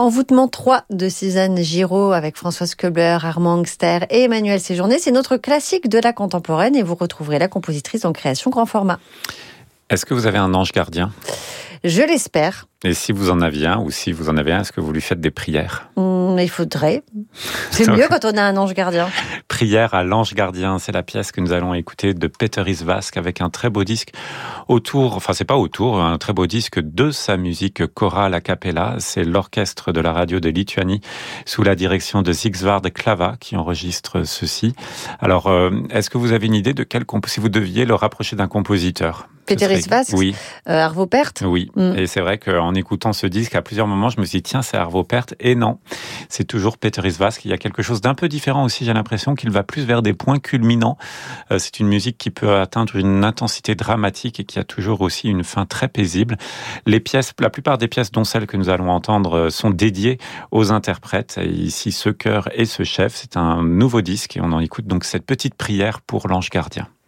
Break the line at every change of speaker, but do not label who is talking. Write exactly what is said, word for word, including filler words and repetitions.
Envoûtement trois de Suzanne Giraud avec Françoise Keubler, Armand Angster et Emmanuel Séjourné. C'est notre classique de la contemporaine et vous retrouverez la compositrice en création grand format.
Est-ce que vous avez un ange gardien ?
Je l'espère.
Et si vous en aviez un, ou si vous en avez un, est-ce que vous lui faites des prières ?
mmh, Il faudrait. C'est mieux quand on a un ange gardien.
Prière à l'ange gardien, c'est la pièce que nous allons écouter de Peter Isvask avec un très beau disque autour, enfin c'est pas autour, un très beau disque de sa musique chorale a cappella. C'est l'orchestre de la radio de Lituanie sous la direction de Sigsvard Klava qui enregistre ceci. Alors, euh, est-ce que vous avez une idée de quel comp... si vous deviez le rapprocher d'un compositeur ?
Peter
serait...
Isvask ?
Oui.
Euh, Arvo Pärt ?
Oui. Mm. Et c'est vrai qu'en écoutant ce disque, à plusieurs moments, je me suis dit, tiens, c'est Arvo Pärt. Et non, c'est toujours Peter Isvask. Il y a quelque chose d'un peu différent aussi. J'ai l'impression qu'il va plus vers des points culminants. Euh, c'est une musique qui peut atteindre une intensité dramatique et qui a toujours aussi une fin très paisible. Les pièces, la plupart des pièces, dont celles que nous allons entendre, sont dédiées aux interprètes. Et ici, ce chœur et ce chef, c'est un nouveau disque et on en écoute donc cette petite prière pour l'ange gardien.